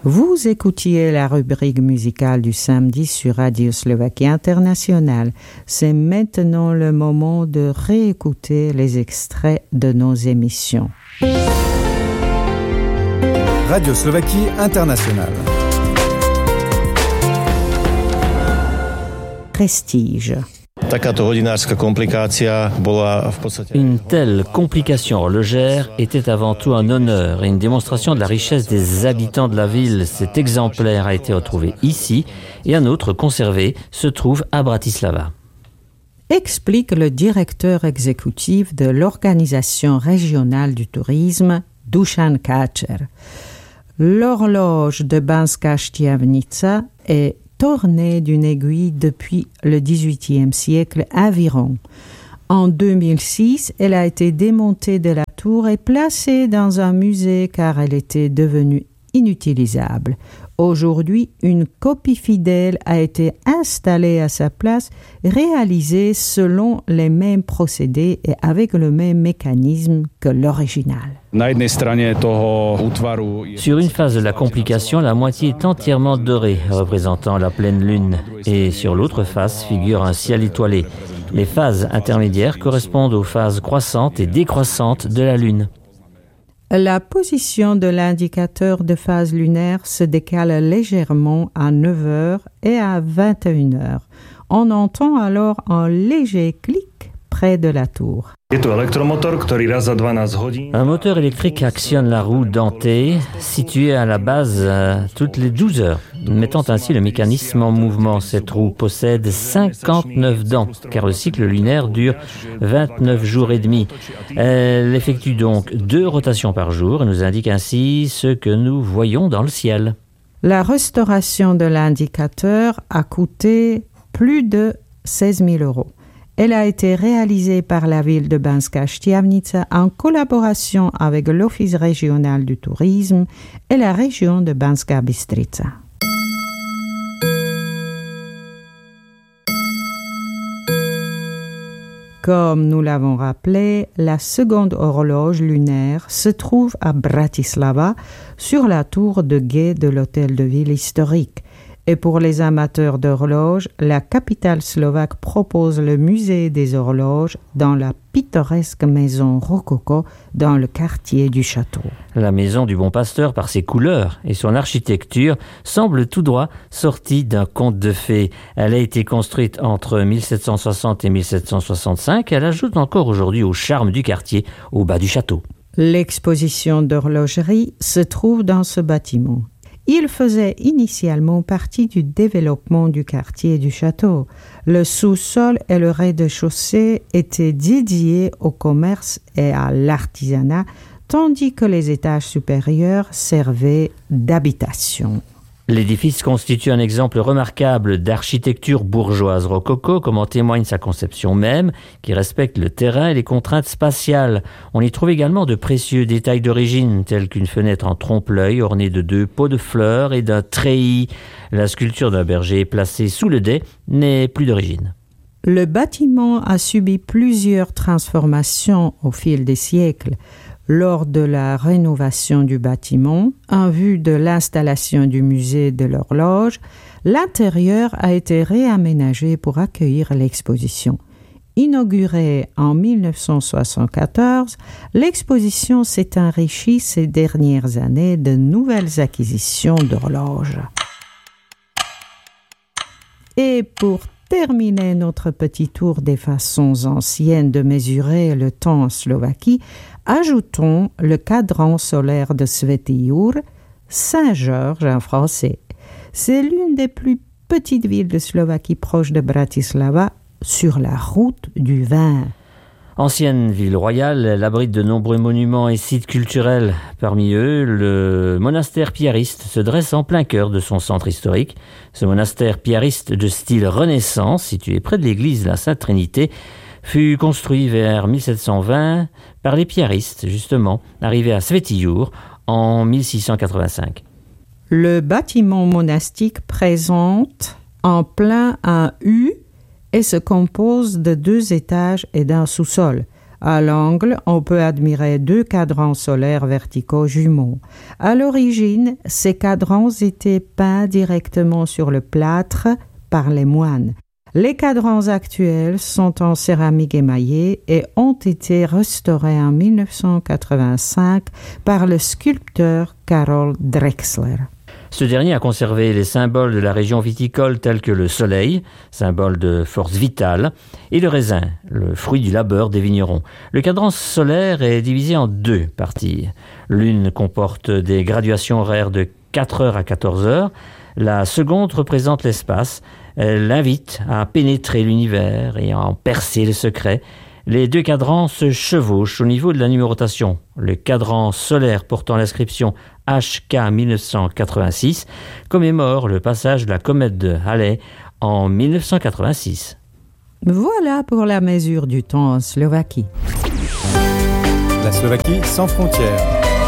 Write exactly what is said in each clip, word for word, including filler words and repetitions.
Vous écoutiez la rubrique musicale du samedi sur Radio Slovaquie Internationale. C'est maintenant le moment de réécouter les extraits de nos émissions. Radio Slovaquie Internationale. Prestige. Une telle complication horlogère était avant tout un honneur et une démonstration de la richesse des habitants de la ville. Cet exemplaire a été retrouvé ici et un autre conservé se trouve à Bratislava. Explique le directeur exécutif de l'Organisation régionale du tourisme, Dušan Káčer. L'horloge de Banská Štiavnica est ornée d'une aiguille depuis le dix-huitième siècle environ. En deux mille six, elle a été démontée de la tour et placée dans un musée car elle était devenue inutilisable. Aujourd'hui, une copie fidèle a été installée à sa place, réalisée selon les mêmes procédés et avec le même mécanisme que l'original. Sur une face de la complication, la moitié est entièrement dorée, représentant la pleine lune, et sur l'autre face figure un ciel étoilé. Les phases intermédiaires correspondent aux phases croissantes et décroissantes de la lune. La position de l'indicateur de phase lunaire se décale légèrement à neuf heures et à vingt et une heures. On entend alors un léger clic près de la tour. Un moteur électrique actionne la roue dentée, située à la base euh, toutes les douze heures, mettant ainsi le mécanisme en mouvement. Cette roue possède cinquante-neuf dents, car le cycle lunaire dure vingt-neuf jours et demi. Elle effectue donc deux rotations par jour et nous indique ainsi ce que nous voyons dans le ciel. La restauration de l'indicateur a coûté plus de seize mille euros. Elle a été réalisée par la ville de Banská Štiavnica en collaboration avec l'Office régional du tourisme et la région de Banská Bystrica. Comme nous l'avons rappelé, la seconde horloge lunaire se trouve à Bratislava, sur la tour de guet de l'hôtel de ville historique. Et pour les amateurs d'horloges, la capitale slovaque propose le musée des horloges dans la pittoresque maison rococo dans le quartier du château. La maison du Bon Pasteur, par ses couleurs et son architecture, semble tout droit sortie d'un conte de fées. Elle a été construite entre mille sept cent soixante et mille sept cent soixante-cinq. Elle ajoute encore aujourd'hui au charme du quartier, au bas du château. L'exposition d'horlogerie se trouve dans ce bâtiment. Il faisait initialement partie du développement du quartier du château. Le sous-sol et le rez-de-chaussée étaient dédiés au commerce et à l'artisanat, tandis que les étages supérieurs servaient d'habitation. L'édifice constitue un exemple remarquable d'architecture bourgeoise rococo, comme en témoigne sa conception même, qui respecte le terrain et les contraintes spatiales. On y trouve également de précieux détails d'origine, tels qu'une fenêtre en trompe-l'œil ornée de deux pots de fleurs et d'un treillis. La sculpture d'un berger placée sous le dais n'est plus d'origine. Le bâtiment a subi plusieurs transformations au fil des siècles. Lors de la rénovation du bâtiment, en vue de l'installation du musée de l'horloge, l'intérieur a été réaménagé pour accueillir l'exposition. Inaugurée en dix-neuf cent soixante-quatorze, l'exposition s'est enrichie ces dernières années de nouvelles acquisitions d'horloges. Et pour terminer notre petit tour des façons anciennes de mesurer le temps en Slovaquie, ajoutons le cadran solaire de Svätý Jur, Saint-Georges en français. C'est l'une des plus petites villes de Slovaquie proche de Bratislava, sur la route du vin. Ancienne ville royale, elle abrite de nombreux monuments et sites culturels. Parmi eux, le monastère piariste se dresse en plein cœur de son centre historique. Ce monastère piariste de style Renaissance, situé près de l'église de la Sainte-Trinité, fut construit vers mille sept cent vingt par les piaristes, justement, arrivés à Svätý Jur en mille six cent quatre-vingt-cinq. Le bâtiment monastique présente en plein un U et se compose de deux étages et d'un sous-sol. À l'angle, on peut admirer deux cadrans solaires verticaux jumeaux. À l'origine, ces cadrans étaient peints directement sur le plâtre par les moines. Les cadrans actuels sont en céramique émaillée et ont été restaurés en dix-neuf cent quatre-vingt-cinq par le sculpteur Karol Drexler. Ce dernier a conservé les symboles de la région viticole tels que le soleil, symbole de force vitale, et le raisin, le fruit du labeur des vignerons. Le cadran solaire est divisé en deux parties. L'une comporte des graduations horaires de quatre heures à quatorze heures. La seconde représente l'espace. Elle invite à pénétrer l'univers et à en percer le secret. Les deux cadrans se chevauchent au niveau de la numérotation. Le cadran solaire portant l'inscription H K dix-neuf cent quatre-vingt-six commémore le passage de la comète de Halley en dix-neuf cent quatre-vingt-six. Voilà pour la mesure du temps en Slovaquie. La Slovaquie sans frontières.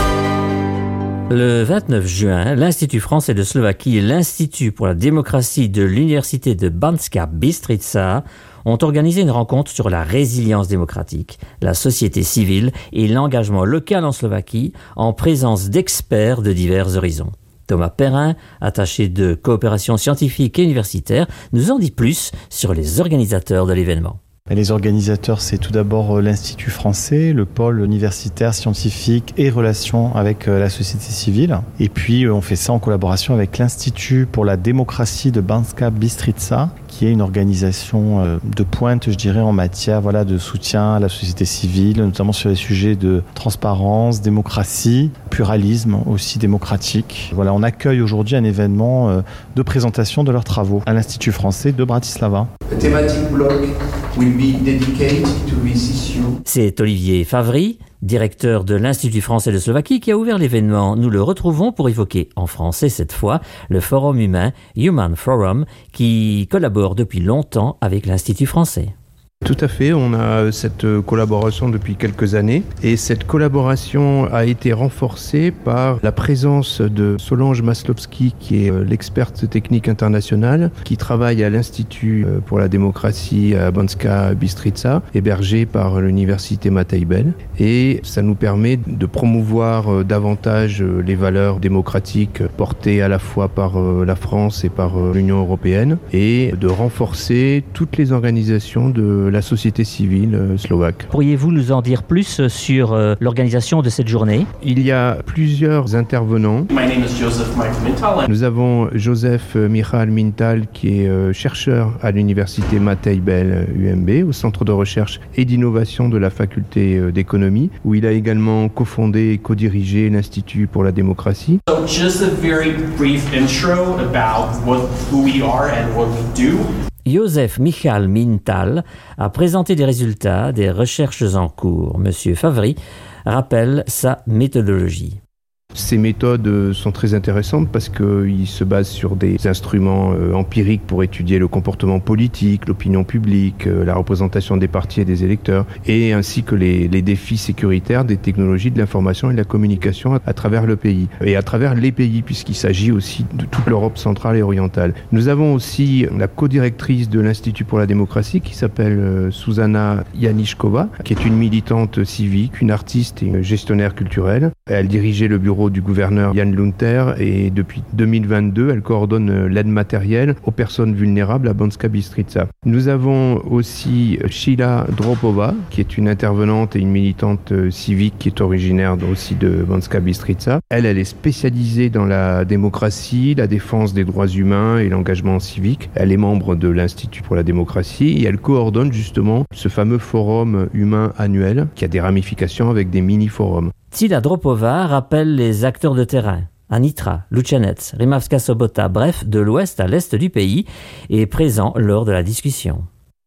Le vingt-neuf juin, l'Institut français de Slovaquie et l'Institut pour la démocratie de l'Université de Banská Bystrica ont organisé une rencontre sur la résilience démocratique, la société civile et l'engagement local en Slovaquie en présence d'experts de divers horizons. Thomas Perrin, attaché de coopération scientifique et universitaire, nous en dit plus sur les organisateurs de l'événement. Les organisateurs, c'est tout d'abord l'Institut français, le pôle universitaire, scientifique et relations avec la société civile. Et puis, on fait ça en collaboration avec l'Institut pour la démocratie de Banská Bystrica, qui est une organisation de pointe, je dirais, en matière voilà, de soutien à la société civile, notamment sur les sujets de transparence, démocratie, pluralisme aussi démocratique. Voilà, on accueille aujourd'hui un événement de présentation de leurs travaux à l'Institut français de Bratislava. Le thématique bloc will be dedicated to this issue. C'est Olivier Favry, directeur de l'Institut français de Slovaquie, qui a ouvert l'événement. Nous le retrouvons pour évoquer, en français cette fois, le forum humain Human Forum, qui collabore depuis longtemps avec l'Institut français. Tout à fait, on a cette collaboration depuis quelques années et cette collaboration a été renforcée par la présence de Solange Maslovski, qui est l'experte technique internationale, qui travaille à l'Institut pour la démocratie à Banská Bystrica, hébergé par l'université Matej Bell. Et ça nous permet de promouvoir davantage les valeurs démocratiques portées à la fois par la France et par l'Union européenne et de renforcer toutes les organisations de la société civile slovaque. Pourriez-vous nous en dire plus sur euh, l'organisation de cette journée ? Il y a plusieurs intervenants. My name is Joseph Michael Mintal. Nous avons Joseph Michal Mintal, qui est euh, chercheur à l'université Matej Bell U M B, au centre de recherche et d'innovation de la faculté euh, d'économie, où il a également cofondé et co-dirigé l'Institut pour la démocratie. So just a very brief intro about what, who we are and what we do. Joseph Michal Mintal a présenté des résultats des recherches en cours. Monsieur Favry rappelle sa méthodologie. Ces méthodes sont très intéressantes parce qu'ils se basent sur des instruments empiriques pour étudier le comportement politique, l'opinion publique, la représentation des partis et des électeurs, et ainsi que les, les défis sécuritaires des technologies de l'information et de la communication à, à travers le pays, et à travers les pays, puisqu'il s'agit aussi de toute l'Europe centrale et orientale. Nous avons aussi la co-directrice de l'Institut pour la démocratie qui s'appelle Susanna Janishkova, qui est une militante civique, une artiste et une gestionnaire culturelle. Elle dirigeait le bureau du gouverneur Jan Lunter et depuis deux mille vingt-deux, elle coordonne l'aide matérielle aux personnes vulnérables à Banská Bystrica. Nous avons aussi Sheila Dropova, qui est une intervenante et une militante civique qui est originaire aussi de Banská Bystrica. Elle, elle est spécialisée dans la démocratie, la défense des droits humains et l'engagement civique. Elle est membre de l'Institut pour la démocratie et elle coordonne justement ce fameux forum humain annuel qui a des ramifications avec des mini-forums. Sheila Dropova rappelle les acteurs de terrain. Anitra, Lučanec, Rimavská Sobota, bref, de l'ouest à l'est du pays, est présent lors de la discussion.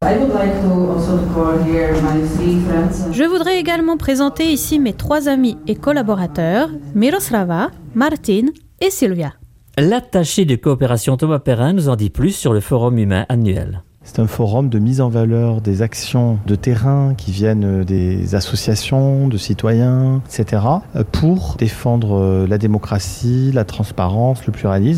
Je voudrais également présenter ici mes trois amis et collaborateurs, Miroslava, Martin et Silvia. L'attaché de coopération Thomas Perrin nous en dit plus sur le forum humain annuel. C'est un forum de mise en valeur des actions de terrain qui viennent des associations, de citoyens, et cetera, pour défendre la démocratie, la transparence, le pluralisme.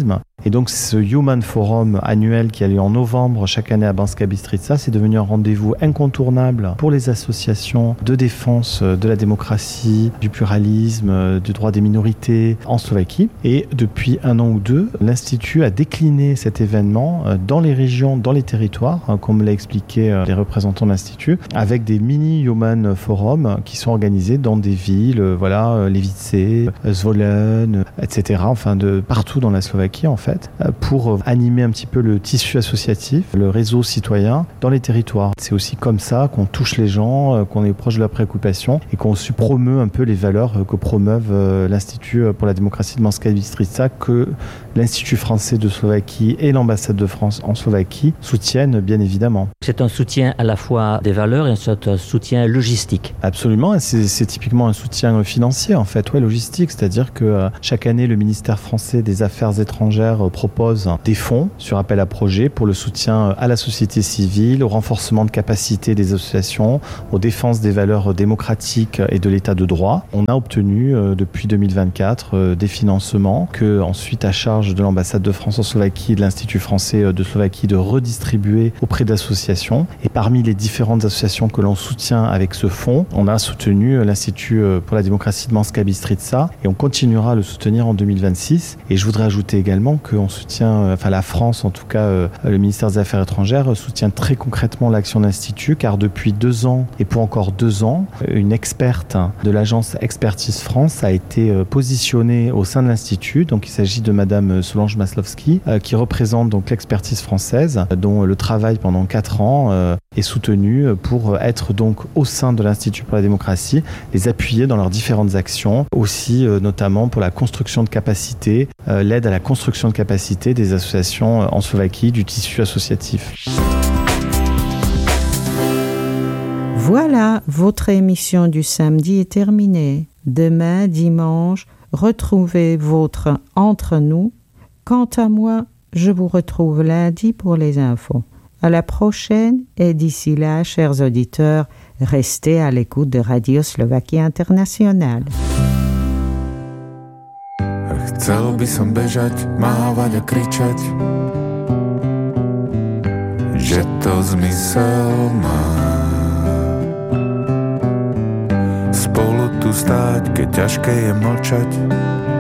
Et donc ce Human Forum annuel qui a lieu en novembre chaque année à Banská Bystrica, c'est devenu un rendez-vous incontournable pour les associations de défense de la démocratie, du pluralisme, du droit des minorités en Slovaquie. Et depuis un an ou deux, l'Institut a décliné cet événement dans les régions, dans les territoires, comme l'a expliqué les représentants de l'Institut, avec des mini-Human Forums qui sont organisés dans des villes, voilà, Levice, Zvolen, et cetera, enfin de partout dans la Slovaquie en fait, pour animer un petit peu le tissu associatif, le réseau citoyen dans les territoires. C'est aussi comme ça qu'on touche les gens, qu'on est proche de leurs préoccupations et qu'on promeut un peu les valeurs que promeuvent l'Institut pour la démocratie de Banská Bystrica, que l'Institut français de Slovaquie et l'ambassade de France en Slovaquie soutiennent bien évidemment. C'est un soutien à la fois des valeurs et c'est un soutien logistique. Absolument, c'est, c'est typiquement un soutien financier en fait, ouais, logistique, c'est-à-dire que euh, chaque année le ministère français des Affaires étrangères euh, propose des fonds sur appel à projet pour le soutien à la société civile, au renforcement de capacité des associations, aux défenses des valeurs démocratiques et de l'état de droit. On a obtenu euh, depuis deux mille vingt-quatre euh, des financements que ensuite à charge de l'ambassade de France en Slovaquie et de l'Institut français de Slovaquie de redistribuer auprès d'associations. Et parmi les différentes associations que l'on soutient avec ce fonds, on a soutenu l'Institut pour la démocratie de Banská Bystrica et on continuera à le soutenir en deux mille vingt-six. Et je voudrais ajouter également qu'on soutient, enfin la France en tout cas, le ministère des Affaires étrangères soutient très concrètement l'action de l'Institut, car depuis deux ans et pour encore deux ans, une experte de l'agence Expertise France a été positionnée au sein de l'Institut. Donc il s'agit de Madame Solange Maslowski, qui représente donc l'expertise française, dont le travail pendant quatre ans euh, est soutenu pour être donc au sein de l'Institut pour la démocratie, les appuyer dans leurs différentes actions, aussi euh, notamment pour la construction de capacités, euh, l'aide à la construction de capacités des associations en Slovaquie, du tissu associatif. Voilà, votre émission du samedi est terminée. Demain, dimanche, retrouvez votre Entre nous. Quant à moi, je vous retrouve lundi pour les infos. À la prochaine et d'ici là, chers auditeurs, restez à l'écoute de Radio Slovakia Internationale. Chcel by som bežať, mávať a kričať, že to zmysel má. Spolu tu stáť, keď ťažké je mlčať,